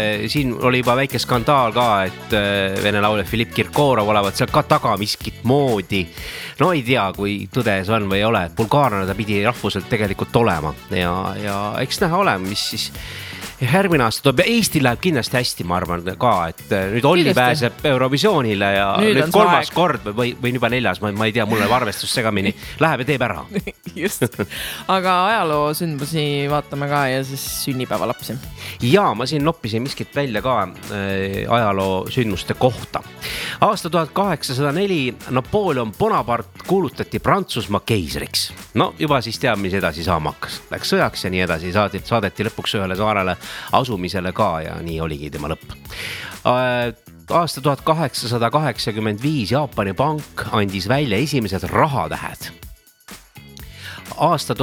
siin oli juba väike skandaal ka, et vene laulja Filipp Kirkorov olevat seal ka taga miskit moodi. No ei tea, kui tõde see on või ei ole. Bulgaarlane ta pidi rahvuselt tegelikult olema ja eks näha olema, mis siis järgmine aasta tuleb ja Eesti läheb kindlasti hästi, ma arvan ka, et nüüd Olli pääseb Eurovisioonile ja nüüd kolmas kord või juba 4, ma ei tea, mul läheb arvestus segamini, läheb ja teeb ära. Just, aga ajaloo sündmusi vaatame ka ja siis sünnipäeva lapsi. Ja ma siin noppisin miskit välja ka ajaloo sündmuste kohta. Aasta 1804 Napoleon Bonaparte kuulutati Prantsusmaa keisriks. No juba siis teab, mis edasi saama hakkas. Läks sõjaks ja nii edasi, saadeti lõpuks ühele saarele asumisele ka ja nii oligi tema lõpp. Aasta 1885 Jaapani pank andis välja esimesed rahatähed. Aasta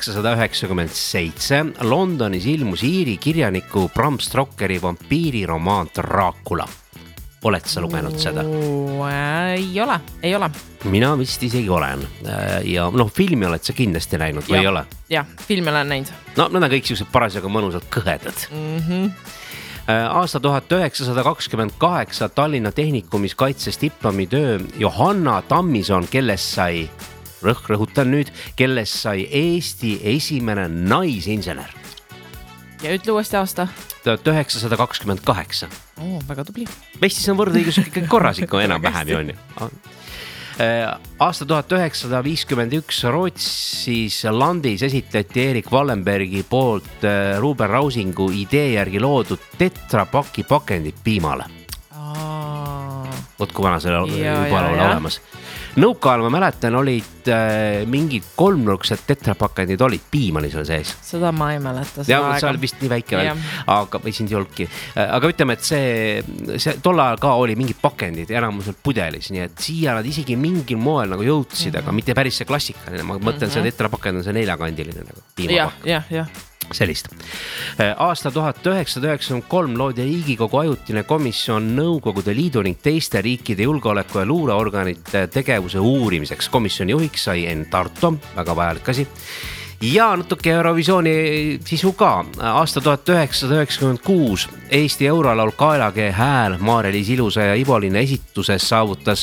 1897 Londonis ilmus Iiri kirjaniku Bram Stokeri vampiiriromaan Dracula. Oled sa lugenud seda? Ei ole. Mina vist isegi olen. Ja filmi oled sa kindlasti näinud või ei ole? Jah, filmi olen näinud. No, need on kõik sellised parasjaga mõnusalt kõhedad. Aasta 1928 Tallinna Tehnikumis kaitses diplomitöö Johanna Tammison, rõhutan nüüd, kellest sai Eesti esimene naisinsener. Ja ütle uuesti aasta? 1928. Väga tubli. Eestis on võrdõigus kõik korras ikka enam vähem ju on ju. Aasta 1951 Rootsis Landis esitleti Erik Wallenbergi poolt Ruben Rausingu idee järgi loodud tetrapaki pakendid piimale. Võt kui vana selle juba ole olemas. Nõukaajal ma mäletan, olid mingid kolmnurksed tetrapakendid olid piimani seal sees. Seda ma ei mäleta. Ja see oli vist nii väike veel, aga ei sind ei olnudki. Aga ütleme, et see tol ajal ka oli mingid pakendid enamus pudelis, nii et siia nad isegi mingil moel nagu jõudsid, aga mitte päris see klassikaline. Ma mõtlen, see tetrapakend on see 4-kandiline nagu piimapakk. Jah. Sellist. Aasta 1993 loodi Riigikogu ajutine komisjon Nõukogude Liidu ning teiste riikide julgeoleku ja luureorganite tegevuse uurimiseks. Komisjoni juhiks sai Enn Tarto, väga vajalik asi. Ja natuke Eurovisiooni sisu ka. Aasta 1996 Eesti eurolaul Kaelakee hääl Maarja-Liis Ilusa ja Ivoline esituses saavutas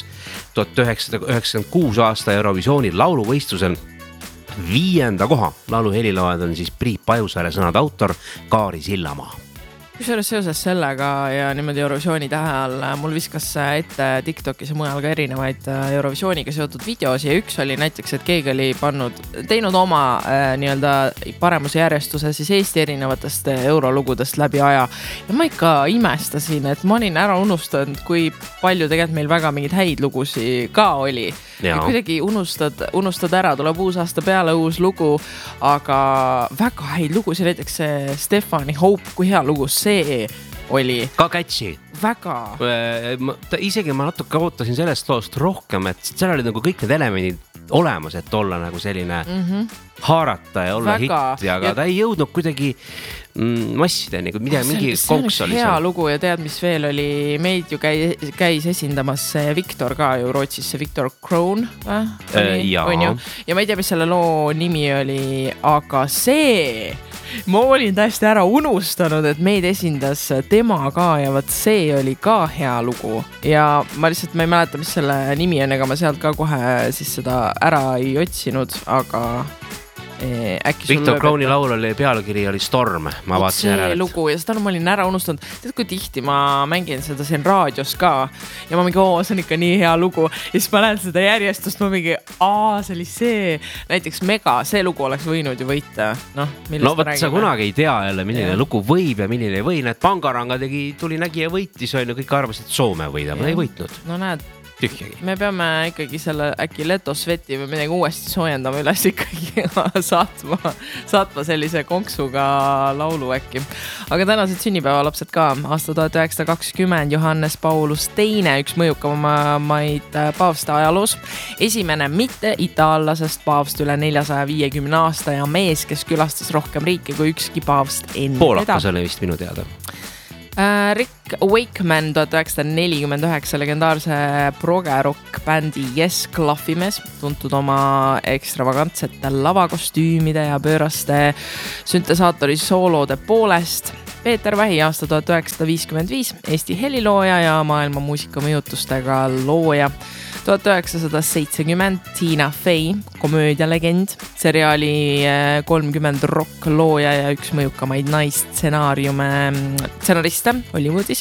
1996 aasta Eurovisiooni lauluvõistlusel 5. koha. Laulu heliloojad on siis Priit Pajusaare sõnad autor Kaari Sillamaa. Kusjuures seoses sellega ja niimoodi Eurovisiooni tähe all mul viskas ette TikTokis ja mujal ka erinevaid Eurovisiooniga seotud videos ja üks oli näiteks, et keegi oli teinud oma nii-öelda paremuse järjestuse siis Eesti erinevatest eurolugudest läbi aja ja ma ikka imestasin, et ma olin ära unustanud, kui palju tegelikult meil väga mingid häid lugusi ka oli. Ja kuidagi unustad ära, tuleb uus aasta peale uus lugu, aga väga häid lugusi, näiteks Stefani Hope, kui hea lugu see oli. Ka catchy. Väga. Isegi ma natuke ootasin sellest loost rohkem, et seal oli nagu kõik need elemendid olemas, et olla nagu selline haarata ja olla hitt, aga ta ei jõudnud kuidagi massideni, mingi konks oli. Hea lugu ja tead, mis veel oli, meid ju käis esindamas Victor ka ju Rootsis, Victor Kroon. Ja ma ei tea, mis selle loo nimi oli, aga see ma olin täiesti ära unustanud, et meid esindas tema ka ja võt see oli ka hea lugu ja ma lihtsalt ma ei mäleta, mis selle nimi on, ega ma sealt ka kohe siis seda ära ei otsinud, aga äkki Victor Krooni laul oli pealkiri oli Storm, ma vaatasin ära. See lugu ja seda ma olin ära unustanud. Tead, kui tihti ma mängin seda siin raadios ka ja ma mingi, see on ikka nii hea lugu ja siis ma näen seda järjestust, ma mingi, see oli see, näiteks Mega, see lugu oleks võinud ju võita. No võt sa kunagi ei tea jälle, milline lugu võib ja milline ei või. Need Pangaranga tuli nägi ja võitis, kõik arvasid, et Soome võidab, ei võitnud. No näed, tühjagi. Me peame ikkagi selle äkki Letosveti või midagi uuesti soojendama üles ikkagi saatma sellise konksuga laulu äkki. Aga tänased sünnipäevalapsed ka. Aasta 1920 Johannes Paulus II, üks mõjukamaid paavste ajaloos. Esimene mitte itaallasest paavst üle 450 aasta ja mees, kes külastas rohkem riike kui ükski paavst enne. Poolakas oli vist minu teada. Rick Wakeman 1949 legendaarse progerock bändi Yes klahvimees, tuntud oma ekstravagantsete lavakostüümide ja pööraste süntesaatori soolode poolest. Peeter Vähi aasta 1955, Eesti helilooja ja maailma muusikamõjutustega looja. 1970 Tina Fey, komöödialegend, seriaali 30 rock looja ja üks mõjukamaid stsenariste Hollywoodis.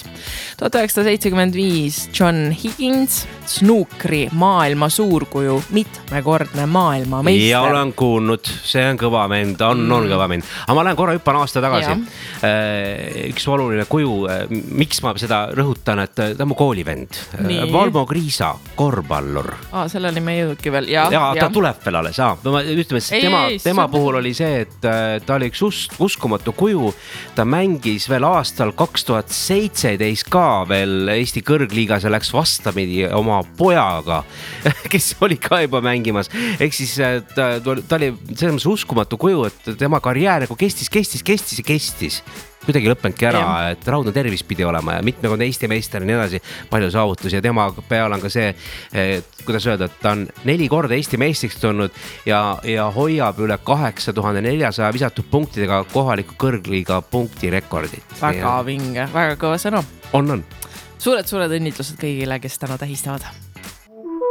1975 John Higgins, snookri maailma suurkuju, mitmekordne maailmameister. Ja olen kuulnud, see on kõva vend, on kõva vend. Aga ma lähen korra hüppan aasta tagasi. Üks oluline kuju, miks ma seda rõhutan, et ta on mu koolivend. Valmo Kriisa, korballur. Selleni me jõudki veel. Ta tuleb veel alles. Ütleme, tema puhul oli see, et ta oli üks uskumatu kuju. Ta mängis veel aastal 2017 ka veel Eesti kõrgliigas ja läks vastamidi oma pojaga, kes oli ka juba mängimas. Ehk siis ta oli selles uskumatu kuju, et tema karjäär nagu kestis. Kuidagi lõppenudki ära, et raudne tervis pidi olema ja mitmekordne Eesti meister ja nii edasi, palju saavutusi ja tema peal on ka see, kuidas öelda, et ta on 4 korda Eesti meistriks tulnud ja hoiab üle 8400 visatud punktidega kohaliku kõrgliiga punktirekordit. Väga vinge, väga kõva sõna. On. Suured õnnitlused kõigile, kes täna tähistavad.